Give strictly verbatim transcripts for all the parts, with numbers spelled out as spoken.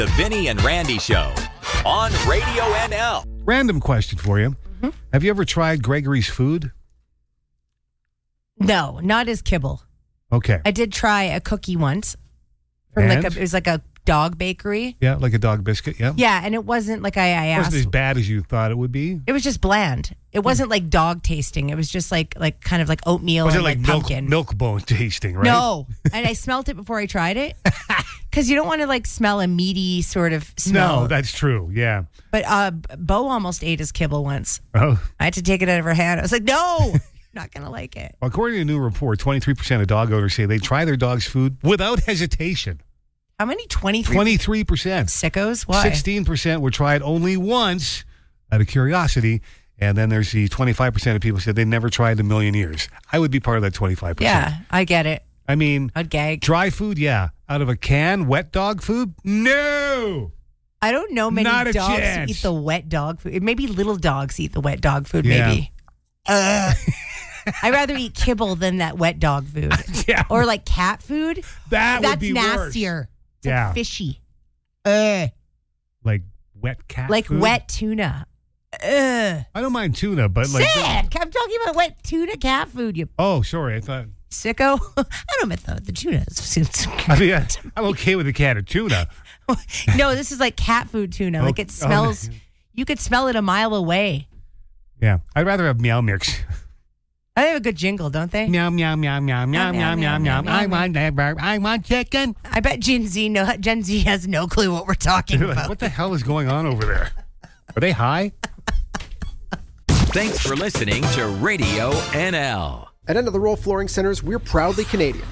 The Vinny and Randy Show on Radio N L. Random question for you. Mm-hmm. Have you ever tried Gregory's Food? No, not as kibble. Okay. I did try a cookie once. From And? like a, it was like a dog bakery. Yeah, like a dog biscuit, yeah. Yeah, and it wasn't like I, I It asked. wasn't as bad as you thought it would be. It was just bland. It wasn't like dog tasting. It was just like like kind of like oatmeal Was it and like, like milk, pumpkin. milk bone tasting, right? No, and I smelled it before I tried it because you don't want to like smell a meaty sort of smell. No, that's true, yeah. But uh, Bo almost ate his kibble once. Oh. I had to take it out of her hand. I was like, no, not going to like it. Well, according to a new report, twenty-three percent of dog owners say they try their dog's food without hesitation. How many? twenty-three twenty-three percent. Sickos? Why? sixteen percent were tried only once out of curiosity. And then there's the twenty-five percent of people who said they never tried in a million years. I would be part of that twenty-five percent. Yeah, I get it. I mean, I'd gag. Dry food, yeah. Out of a can, wet dog food? No. I don't know many Not a dogs chance. who eat the wet dog food. Maybe little dogs eat the wet dog food, Yeah. maybe. Uh, I'd rather eat kibble than that wet dog food. Yeah. Or like cat food. That That's would be nastier. It's Yeah. like fishy. Uh, Like wet cat like food? wet tuna. Ugh. I don't mind tuna, but like... Sick. I'm talking about wet tuna cat food, you Oh, sorry. I thought... sicko. I don't mean the, the tuna. is- I mean, I- I'm okay with a can of tuna. No, this is like cat food tuna. Like Oh, it smells, oh. you could smell it a mile away. Yeah. I'd rather have meow mix. They have a good jingle, don't they? Meow, meow, meow, meow, meow, meow, meow, meow. I want that burp. I want chicken. I bet Gen Z no, Gen Z has no clue what we're talking They're like, about. what the hell is going on over there? Are they high? Thanks for listening to Radio N L. At End of the Roll Flooring Centers, we're proudly Canadian.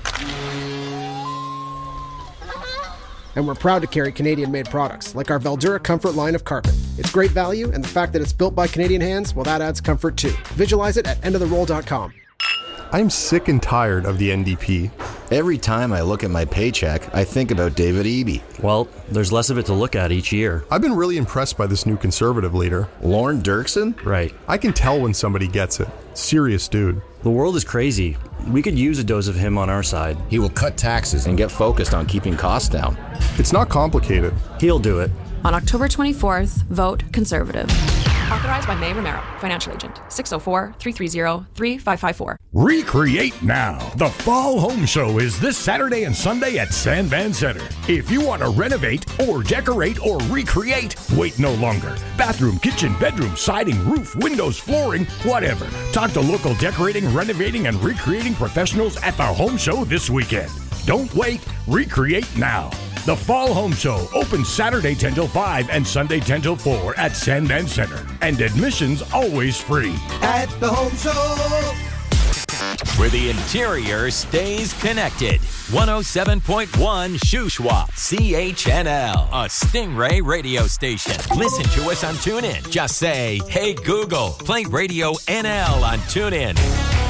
And we're proud to carry Canadian-made products, like our Veldura Comfort line of carpet. It's great value, and the fact that it's built by Canadian hands, well, that adds comfort too. Visualize it at end of the roll dot com. I'm sick and tired of the N D P. Every time I look at my paycheck, I think about David Eby. Well, there's less of it to look at each year. I've been really impressed by this new conservative leader. Lorne Dirksen? Right. I can tell when somebody gets it. Serious dude. The world is crazy. We could use a dose of him on our side. He will cut taxes and get focused on keeping costs down. It's not complicated. He'll do it. On October twenty-fourth, vote Conservative. Authorized by May Romero, financial agent. six oh four, three three zero, three five five four. Recreate now. The Fall Home Show is this Saturday and Sunday at Sandvan Center. If you want to renovate or decorate or recreate, wait no longer. Bathroom, kitchen, bedroom, siding, roof, windows, flooring, whatever. Talk to local decorating, renovating, and recreating professionals at the Home Show this weekend. Don't wait. Recreate now. The Fall Home Show opens Saturday ten till five and Sunday ten till four at Sandman Center. And admission's always free. At the Home Show. Where the interior stays connected. one oh seven point one Shuswap, C H N L, a Stingray radio station. Listen to us on TuneIn. Just say, hey Google, play Radio N L on TuneIn.